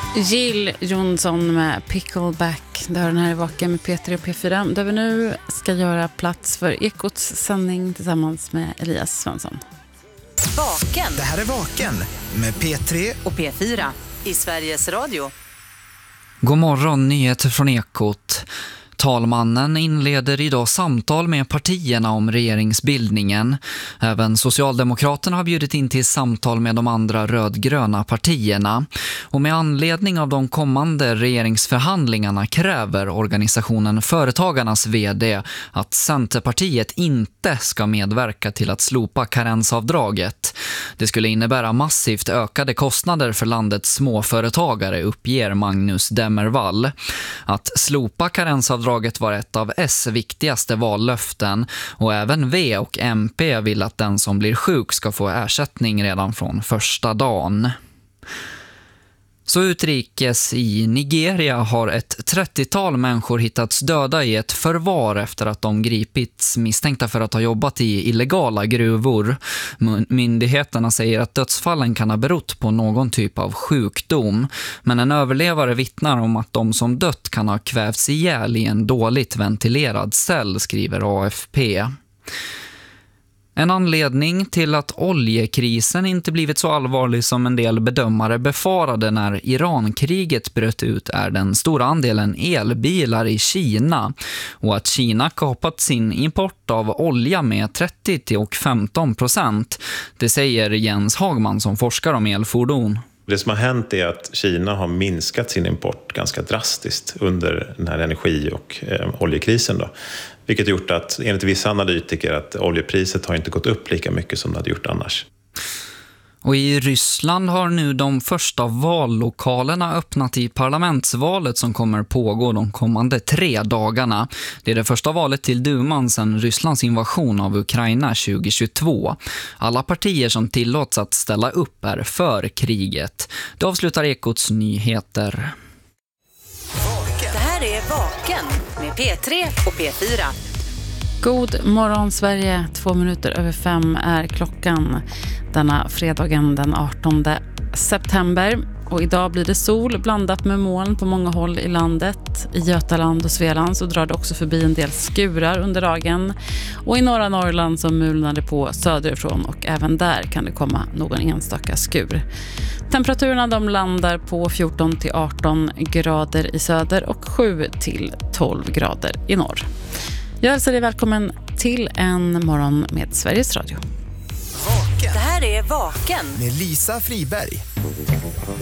Jill Johnson med Pickleback. Det har den här i Vaken med P3 och P4. Där vi nu ska göra plats för Ekots sändning tillsammans med Elias Svensson. Vaken. Det här är Vaken med P3 och P4 i Sveriges Radio. God morgon, nyheter från Ekot. Talmannen inleder idag samtal med partierna om regeringsbildningen. Även Socialdemokraterna har bjudit in till samtal med de andra rödgröna partierna. Och med anledning av de kommande regeringsförhandlingarna kräver organisationen Företagarnas vd att Centerpartiet inte ska medverka till att slopa karensavdraget. Det skulle innebära massivt ökade kostnader för landets småföretagare, uppger Magnus Demmervall. Att slopa karensavdraget var ett av S viktigaste vallöften och även V och MP vill att den som blir sjuk ska få ersättning redan från första dagen. Så utrikes i Nigeria har ett 30-tal människor hittats döda i ett förvar efter att de gripits misstänkta för att ha jobbat i illegala gruvor. Myndigheterna säger att dödsfallen kan ha berott på någon typ av sjukdom, men en överlevare vittnar om att de som dött kan ha kvävts ihjäl i en dåligt ventilerad cell, skriver AFP. En anledning till att oljekrisen inte blivit så allvarlig som en del bedömare befarade när Irankriget bröt ut är den stora andelen elbilar i Kina och att Kina kapat sin import av olja med 30-15%. Det säger Jens Hagman som forskar om elfordon. Det som har hänt är att Kina har minskat sin import ganska drastiskt under den här energi- och oljekrisen då. Vilket gjort att enligt vissa analytiker att oljepriset har inte gått upp lika mycket som det hade gjort annars. Och i Ryssland har nu de första vallokalerna öppnat i parlamentsvalet som kommer pågå de kommande 3 dagarna. Det är det första valet till duman sedan Rysslands invasion av Ukraina 2022. Alla partier som tillåts att ställa upp är för kriget. Det avslutar Ekots nyheter. Det här är Vaken med P3 och P4. God morgon Sverige, 5:02 är klockan denna fredagen den 18 september. Och idag blir det sol blandat med moln på många håll i landet. I Götaland och Svealand så drar det också förbi en del skurar under dagen. Och i norra Norrland så mulnar det på söderifrån och även där kan det komma någon enstaka skur. Temperaturerna de landar på 14-18 grader i söder och 7-12 grader i norr. Jag hälsar dig välkommen till en morgon med Sveriges Radio. Vaken. Det här är Vaken med Lisa Friberg.